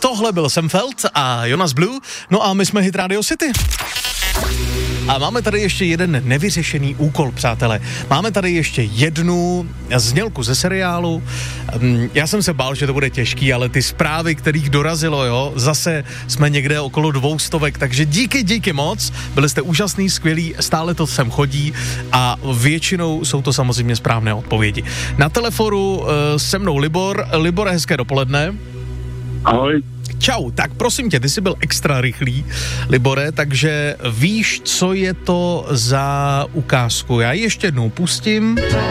Tohle byl Semfeld a Jonas Blue, no a my jsme Hit Radio City. A máme tady ještě jeden nevyřešený úkol, přátelé. Máme tady ještě jednu znělku ze seriálu. Já jsem se bál, že to bude těžký, ale ty zprávy, kterých dorazilo, jo, zase jsme někde okolo 200, takže díky moc. Byli jste úžasný, skvělý, stále to sem chodí a většinou jsou to samozřejmě správné odpovědi. Na telefonu se mnou Libor. Libor, hezké dopoledne. Ahoj. Čau, tak prosím tě, ty jsi byl extra rychlý, Libore, takže víš, co je to za ukázku. Já ji ještě jednou pustím.